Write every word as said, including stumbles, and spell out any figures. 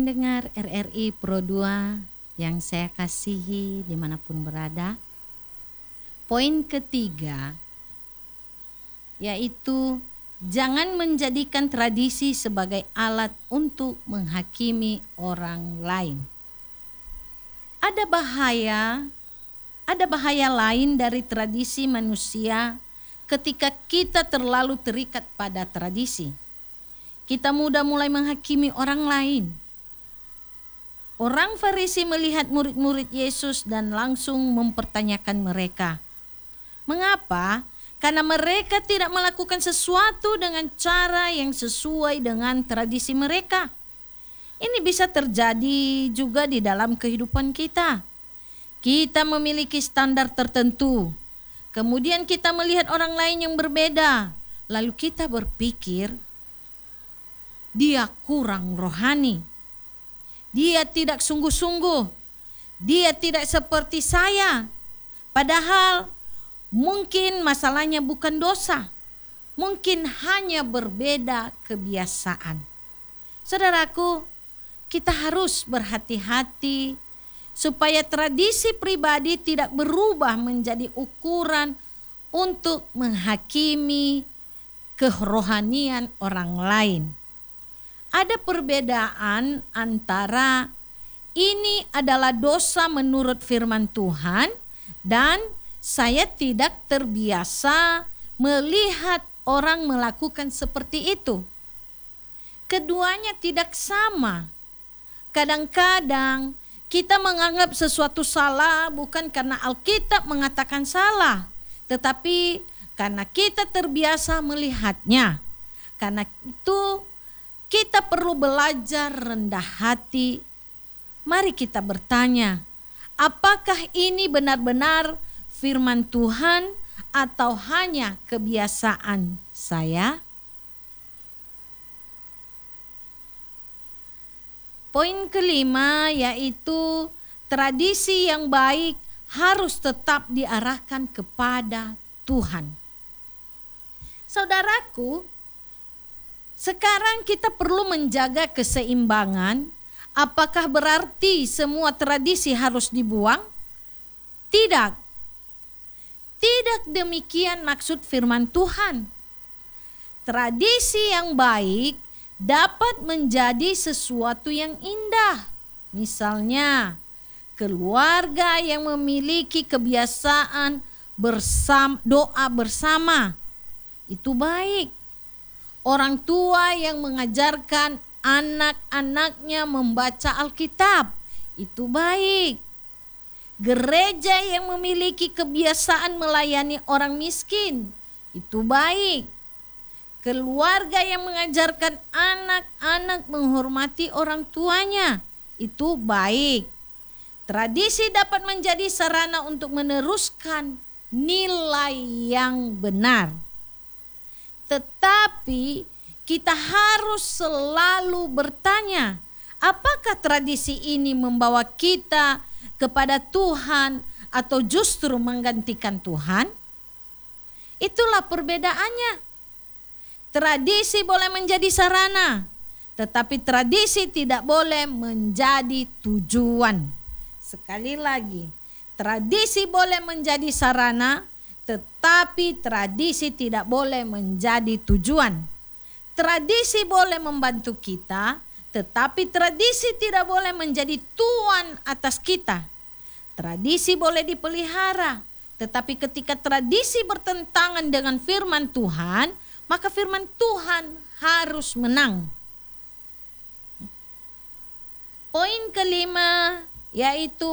pendengar R R I Pro dua yang saya kasihi dimanapun berada. Poin ketiga yaitu jangan menjadikan tradisi sebagai alat untuk menghakimi orang lain. Ada bahaya, ada bahaya lain dari tradisi manusia ketika kita terlalu terikat pada tradisi. Kita mudah mulai menghakimi orang lain. Orang Farisi melihat murid-murid Yesus dan langsung mempertanyakan mereka. Mengapa? Karena mereka tidak melakukan sesuatu dengan cara yang sesuai dengan tradisi mereka. Ini bisa terjadi juga di dalam kehidupan kita. Kita memiliki standar tertentu. Kemudian kita melihat orang lain yang berbeda. Lalu kita berpikir, dia kurang rohani. Dia tidak sungguh-sungguh. Dia tidak seperti saya. Padahal mungkin masalahnya bukan dosa. Mungkin hanya berbeda kebiasaan. Saudaraku, kita harus berhati-hati supaya tradisi pribadi tidak berubah menjadi ukuran untuk menghakimi kerohanian orang lain. Ada perbedaan antara ini adalah dosa menurut firman Tuhan dan saya tidak terbiasa melihat orang melakukan seperti itu. Keduanya tidak sama. Kadang-kadang kita menganggap sesuatu salah bukan karena Alkitab mengatakan salah, tetapi karena kita terbiasa melihatnya. Karena itu kita perlu belajar rendah hati. Mari kita bertanya, apakah ini benar-benar firman Tuhan atau hanya kebiasaan saya? Poin kelima yaitu tradisi yang baik harus tetap diarahkan kepada Tuhan. Saudaraku, sekarang kita perlu menjaga keseimbangan. Apakah berarti semua tradisi harus dibuang? Tidak. Tidak demikian maksud firman Tuhan. Tradisi yang baik dapat menjadi sesuatu yang indah. Misalnya, keluarga yang memiliki kebiasaan bersama, doa bersama, itu baik. Orang tua yang mengajarkan anak-anaknya membaca Alkitab, itu baik. Gereja yang memiliki kebiasaan melayani orang miskin, itu baik. Keluarga yang mengajarkan anak-anak menghormati orang tuanya, itu baik. Tradisi dapat menjadi sarana untuk meneruskan nilai yang benar. Tetapi kita harus selalu bertanya, apakah tradisi ini membawa kita kepada Tuhan atau justru menggantikan Tuhan? Itulah perbedaannya. Tradisi boleh menjadi sarana, tetapi tradisi tidak boleh menjadi tujuan. Sekali lagi, tradisi boleh menjadi sarana, tetapi tradisi tidak boleh menjadi tujuan. Tradisi boleh membantu kita, tetapi tradisi tidak boleh menjadi tuan atas kita. Tradisi boleh dipelihara, tetapi ketika tradisi bertentangan dengan firman Tuhan, maka firman Tuhan harus menang. Poin kelima yaitu